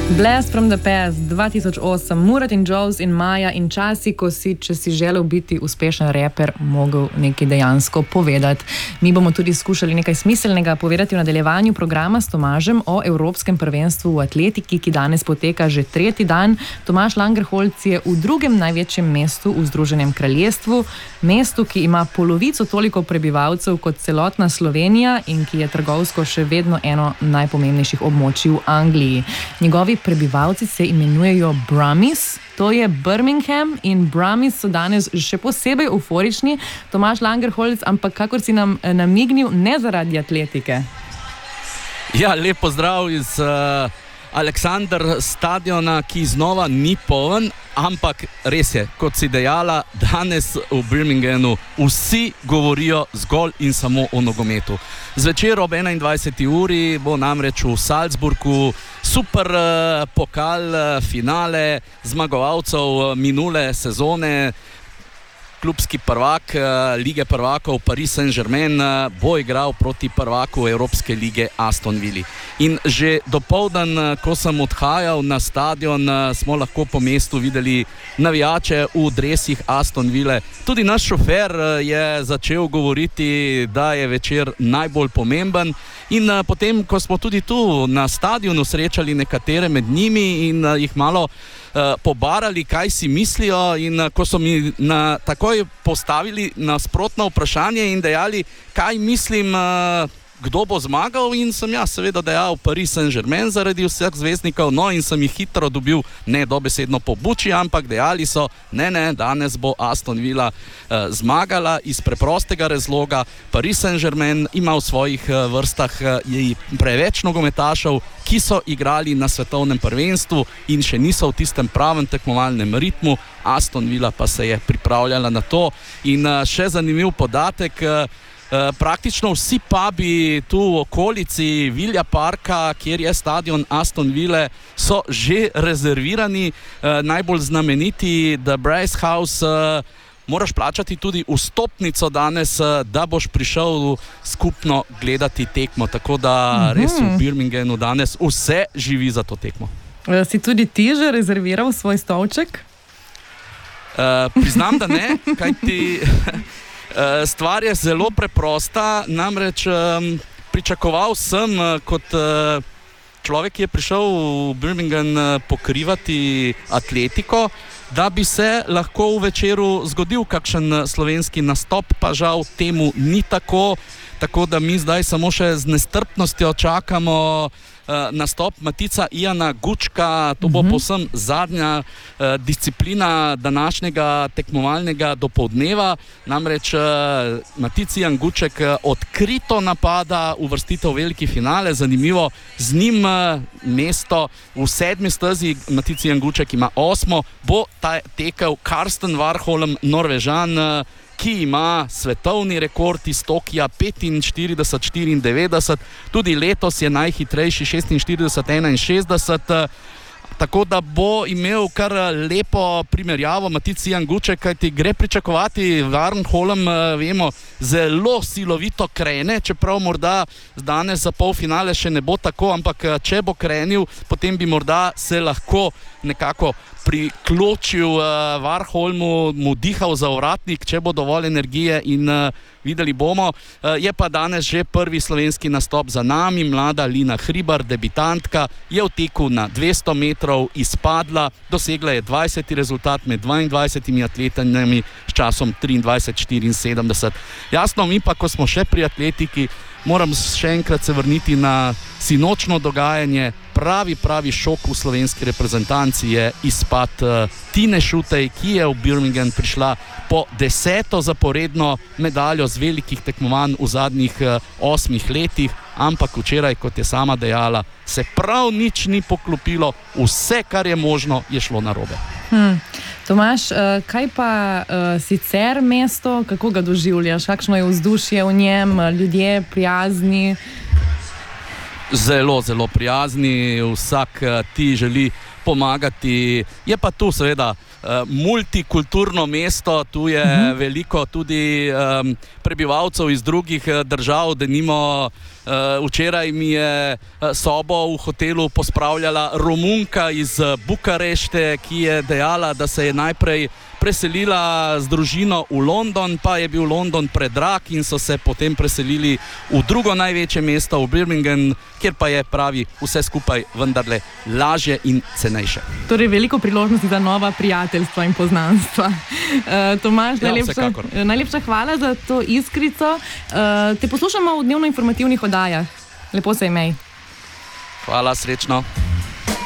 Blast from the Past 2008, Murat in Jaws in Maja in časi, ko si, če si želel biti uspešen reper, mogel nekaj dejansko povedati. Mi bomo tudi skušali nekaj smiselnega povedati v nadaljevanju programa s Tomažem o Evropskem prvenstvu v atletiki, ki danes poteka že tretji dan. Tomaž Langerholz je v drugem največjem mestu v Združenem kraljestvu, mestu, ki ima polovico toliko prebivalcev kot celotna Slovenija in ki je trgovsko še vedno eno najpomembnejših območij v Angliji. Njegovi prebivalci se imenujejo Brummies, to je Birmingham, in Brummies so danes še posebej euforični. Tomaž Langerholz, ampak kakor si nam namignil, ne zaradi atletike. Ja, lep pozdrav iz Alexander stadiona, ki znova ni poln, ampak res je, kot si dejala, danes v Birminghamu vsi govorijo zgolj in samo o nogometu. Zvečer ob 21. uri bo namreč v Salzburgu super pokal finale zmagovalcev minule sezone. Klubski prvak Lige prvakov Paris Saint-Germain bo igral proti prvaku Evropske lige Aston Villi. In že dopoldan, ko sem odhajal na stadion, smo lahko po mestu videli navijače v dresih Aston Ville. Tudi naš šofer je začel govoriti, da je večer najbolj pomemben. In potem, ko smo tudi tu na stadionu srečali nekatere med njimi in jih malo pobarali, kaj si mislijo, in ko so mi takoj postavili nasprotno vprašanje in dejali, kaj mislim, kdo bo zmagal, in sem jaz seveda dejal Paris Saint-Germain zaradi vseh zvezdnikov, no, in sem jih hitro dobil, ne dobesedno po buči, ampak dejali so, ne, danes bo Aston Villa zmagala iz preprostega razloga. Paris Saint-Germain ima v svojih vrstah preveč nogometašev, ki so igrali na svetovnem prvenstvu in še niso v tistem pravem tekmovalnem ritmu. Aston Villa pa se je pripravljala na to. In še zanimiv podatek, praktično vsi pubi tu v okolici Villa Parka, kjer je stadion Aston Ville, so že rezervirani. Najbolj znameniti The Brace House, moraš plačati tudi vstopnico danes, da boš prišel skupno gledati tekmo. Tako da res v Birminghamu danes vse živi za to tekmo. Si tudi ti že rezerviral svoj stolček? Priznam, da ne, kajti stvar je zelo preprosta. Namreč pričakoval sem kot človek, ki je prišel v Birmingham pokrivati atletiko, da bi se lahko v večeru zgodil kakšen slovenski nastop, pa žal temu ni tako. Tako da mi zdaj samo še z nestrpnostjo čakamo nastop Matica Iana Gučka. To bo povsem zadnja disciplina današnjega tekmovalnega dopoldneva. Namreč Matic Ian Guček odkrito napada uvrstitev v veliki finale. Zanimivo, z njim mesto v 7. stezi, Matic Ian Guček ima 8. bo tekel Karsten Warholm, Norvežan, ki ima svetovni rekord iz Tokija 45-94, tudi letos je najhitrejši 46-61, tako da bo imel kar lepo primerjavo Matic Ian Guček, kajti gre pričakovati. Warholm, vemo, zelo silovito krene, čeprav morda danes za polfinale še ne bo tako, ampak če bo krenil, potem bi morda se lahko nekako prikločil Warholmu, mu dihal za ovratnik, če bo dovolj energije, in videli bomo. Je pa danes že prvi slovenski nastop za nami. Mlada Lina Hribar, debitantka, je v teku na 200 metrov izpadla, dosegla je 20. rezultat med 22 atletinami s časom 23:74. Jasno, mi pa, ko smo še pri atletiki, moram še enkrat se vrniti na sinočno dogajanje. Pravi šok v slovenski reprezentanci je izpad Tine Šutej, ki je v Birmingham prišla po 10. zaporedno medaljo z velikih tekmovanj v zadnjih 8 letih, ampak včeraj, kot je sama dejala, se prav nič ni poklopilo, vse, kar je možno, je šlo narobe. Tomaž, kaj pa sicer mesto, kako ga doživljaš, kakšno je vzdušje v njem, ljudje prijazni? Zelo prijazni, vsak ti želi pomagati. Je pa tu seveda multikulturno mesto, tu je veliko tudi prebivalcev iz drugih držav, denimo Včeraj mi je sobo v hotelu pospravljala Romunka iz Bukarešte, ki je dejala, da se je najprej preselila z družino v London, pa je bil London predrag in so se potem preselili v drugo največje mesto, v Birmingham, kjer pa je, pravi, vse skupaj vendarle lažje in cenejše. Torej, veliko priložnosti za nova prijateljstva in poznanstva. Tomaž, najlepša hvala za to iskrico. Te poslušamo v dnevno informativnih oddajah. Lepo se imej. Hvala, srečno.